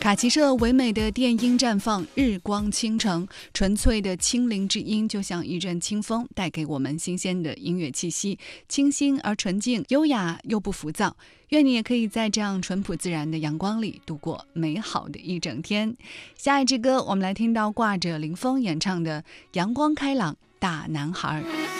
卡其社唯美的电音绽放，日光倾城，纯粹的轻灵之音就像一阵清风，带给我们新鲜的音乐气息，清新而纯净，优雅又不浮躁。愿你也可以在这样淳朴自然的阳光里度过美好的一整天。下一支歌我们来听到挂着林峰演唱的《阳光开朗大男孩》。